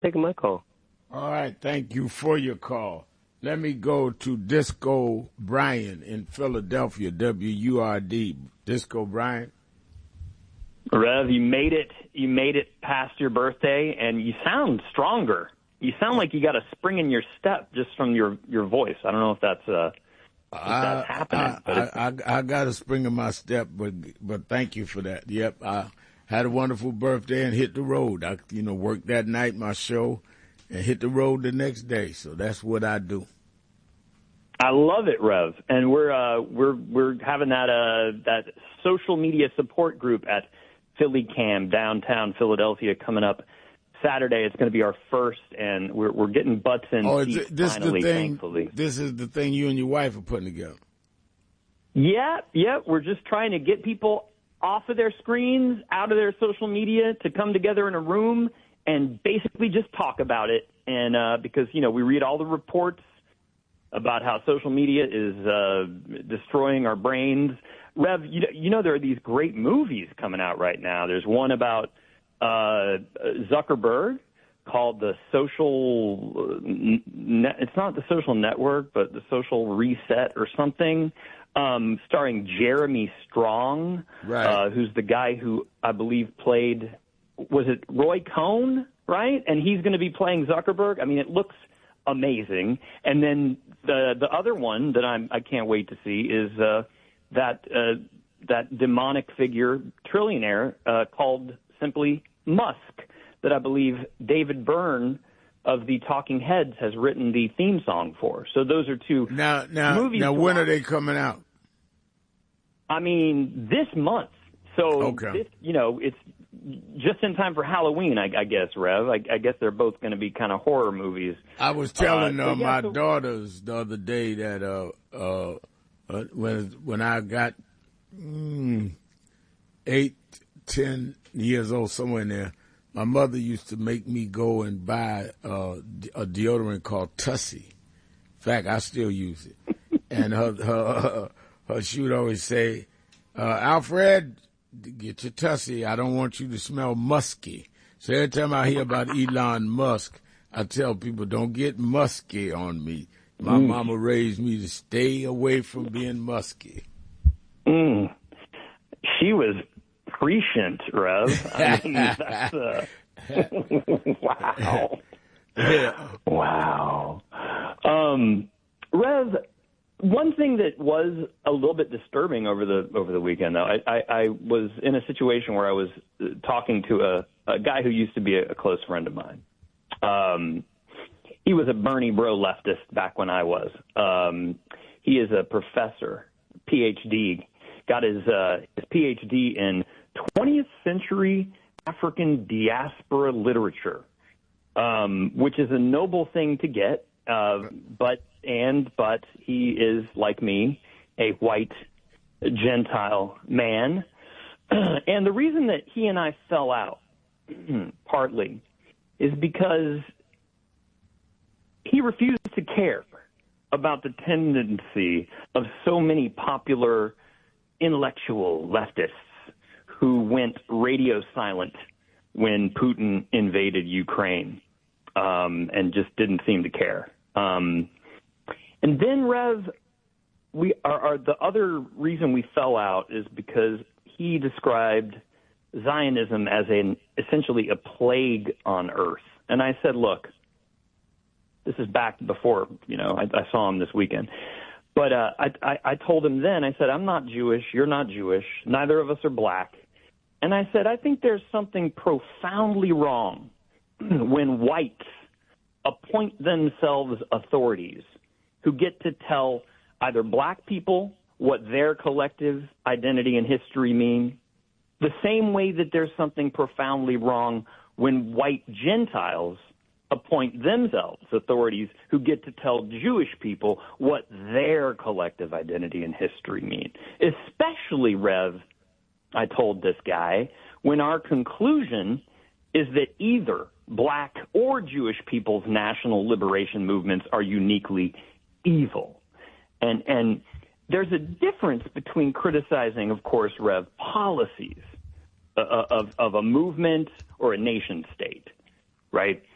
taking my call. All right, thank you for your call. Let me go to Disco Brian in Philadelphia, WURD. Disco Brian. Rev, you made it. You made it past your birthday, and you sound stronger. You sound like you got a spring in your step just from your voice. I don't know if that's happening. I got a spring in my step, but thank you for that. Yep, I had a wonderful birthday and hit the road. I worked that night, my show, and hit the road the next day. So that's what I do. I love it, Rev, and we're having that social media support group at Philly Cam downtown Philadelphia coming up Saturday. It's going to be our first, and we're getting butts in seats finally, thankfully. This is the thing you and your wife are putting together. Yeah, we're just trying to get people off of their screens, out of their social media, to come together in a room and basically just talk about it. And because, we read all the reports about how social media is destroying our brains. Rev, there are these great movies coming out right now. There's one about Zuckerberg called The Social it's not The Social Network, but The Social Reset or something, starring Jeremy Strong, right. Who's the guy who I believe played, was it Roy Cohn, right? And he's going to be playing Zuckerberg. I mean, it looks amazing. And then the other one that I can't wait to see is that demonic figure trillionaire called simply Musk, that I believe David Byrne of the Talking Heads has written the theme song for. So those are two movies. Now, when are they coming out? I mean, this month. So, okay. It's just in time for Halloween, I guess, Rev. I guess they're both going to be kind of horror movies. I was telling my daughters the other day that when I got 8, 10 years old, somewhere in there, my mother used to make me go and buy a deodorant called Tussie. In fact, I still use it. And she would always say, Alfred, get your Tussie. I don't want you to smell musky. So every time I hear about Elon Musk, I tell people, don't get musky on me. My mama raised me to stay away from being musky. She was prescient, Rev. I mean, that's wow. Yeah. Wow. Rev, one thing that was a little bit disturbing over the weekend, though, I was in a situation where I was talking to a guy who used to be a close friend of mine. He was a Bernie bro leftist back when I was. He is a professor, PhD, got his PhD in 20th century African diaspora literature, which is a noble thing to get. But he is, like me, a white Gentile man. And the reason that he and I fell out, partly, is because he refused to care about the tendency of so many popular intellectual leftists who went radio silent when Putin invaded Ukraine, and just didn't seem to care. And then, Rev, the other reason we fell out is because he described Zionism as essentially a plague on earth. And I said, look, this is back before, I saw him this weekend. But I told him then, I said, I'm not Jewish, you're not Jewish, neither of us are black. And I said, I think there's something profoundly wrong when whites appoint themselves authorities who get to tell either black people what their collective identity and history mean, the same way that there's something profoundly wrong when white Gentiles appoint themselves authorities who get to tell Jewish people what their collective identity and history mean. Especially, Rev, I told this guy, when our conclusion is that either black or Jewish people's national liberation movements are uniquely evil. And there's a difference between criticizing, of course, Rev, policies of a movement or a nation state, right?